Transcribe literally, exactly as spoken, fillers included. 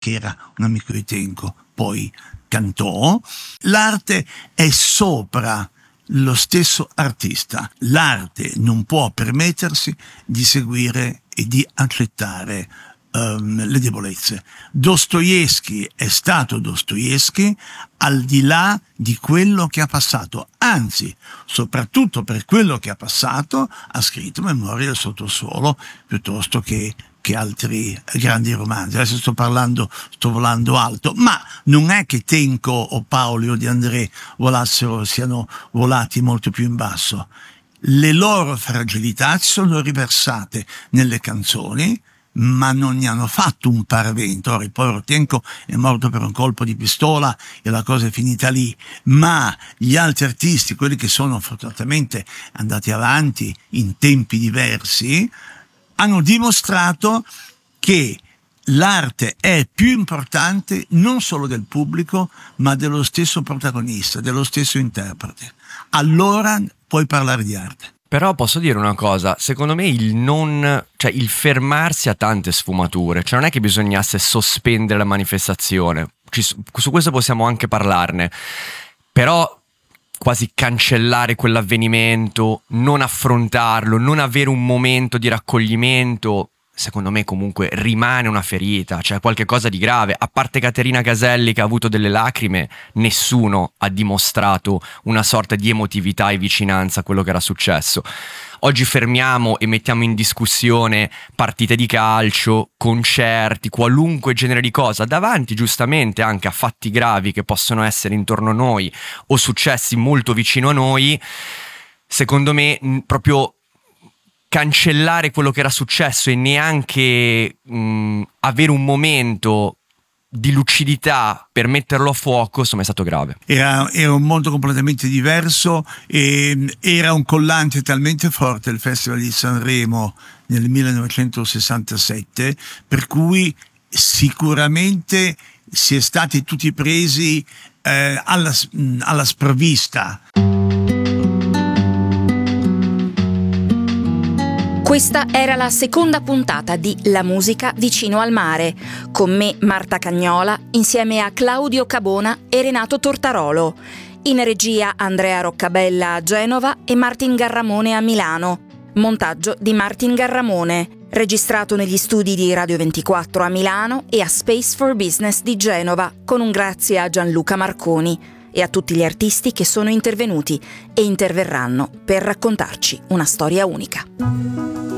che era un amico di Tenco, poi cantò. L'arte è sopra lo stesso artista. L'arte non può permettersi di seguire e di accettare um, le debolezze. Dostoevskij è stato Dostoevskij al di là di quello che ha passato, anzi, soprattutto per quello che ha passato, ha scritto Memorie del sottosuolo piuttosto che che altri grandi romanzi. Adesso sto parlando, sto volando alto, ma non è che Tenco o Paoli o De André volassero, siano volati molto più in basso. Le loro fragilità si sono riversate nelle canzoni, ma non ne hanno fatto un paravento. Ora il povero Tenco è morto per un colpo di pistola e la cosa è finita lì, ma gli altri artisti, quelli che sono fortunatamente andati avanti in tempi diversi, hanno dimostrato che l'arte è più importante non solo del pubblico, ma dello stesso protagonista, dello stesso interprete. Allora puoi parlare di arte. Però posso dire una cosa, secondo me il non, cioè il fermarsi ha tante sfumature, cioè non è che bisognasse sospendere la manifestazione, Ci, su questo possiamo anche parlarne, però quasi cancellare quell'avvenimento, non affrontarlo, non avere un momento di raccoglimento, secondo me comunque rimane una ferita, cioè qualche cosa di grave. A parte Caterina Caselli che ha avuto delle lacrime, nessuno ha dimostrato una sorta di emotività e vicinanza a quello che era successo. Oggi fermiamo e mettiamo in discussione partite di calcio, concerti, qualunque genere di cosa, davanti giustamente anche a fatti gravi che possono essere intorno a noi o successi molto vicino a noi. Secondo me proprio cancellare quello che era successo e neanche mh, avere un momento di lucidità per metterlo a fuoco, insomma, è stato grave. Era, era un mondo completamente diverso e era un collante talmente forte il Festival di Sanremo nel millenovecentosessantasette, per cui sicuramente si è stati tutti presi eh, alla, alla sprovvista. Questa era la seconda puntata di La musica vicino al mare, con me Marta Cagnola, insieme a Claudio Cabona e Renato Tortarolo. In regia Andrea Roccabella a Genova e Martin Garramone a Milano. Montaggio di Martin Garramone. Registrato negli studi di Radio ventiquattro a Milano e a Space for Business di Genova, con un grazie a Gianluca Marconi e a tutti gli artisti che sono intervenuti e interverranno per raccontarci una storia unica.